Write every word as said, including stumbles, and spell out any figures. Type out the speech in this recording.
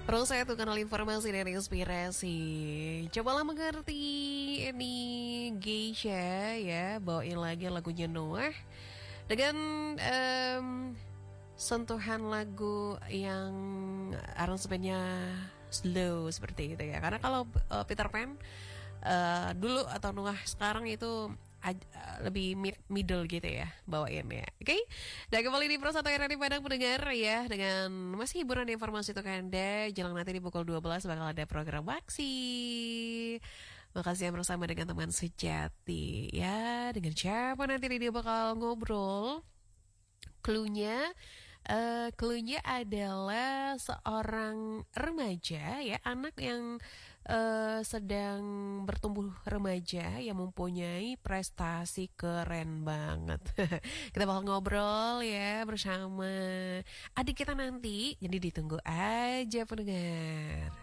Terus saya tuh kenal informasi dan inspirasi. Cobalah mengerti ini Geisha ya, bawain lagi lagunya Noah dengan em, sentuhan lagu yang aransemennya slow seperti itu ya. Karena kalau uh, Peter Pan uh, dulu atau Noah sekarang itu aj- uh, lebih mid- middle gitu ya bawainnya. Oke, okay? Dan kembali di Pro satu R di Padang pendengar ya, dengan masih hiburan informasi untuk Anda. Jelang nanti di pukul dua belas bakal ada program Waksi. Makasih yang bersama dengan teman sejati ya. Dengan siapa nanti dia bakal ngobrol. Cluenya Uh, cluenya adalah seorang remaja ya, anak yang uh, sedang bertumbuh remaja yang mempunyai prestasi keren banget. Kita bakal ngobrol ya bersama adik kita nanti, jadi ditunggu aja pendengar.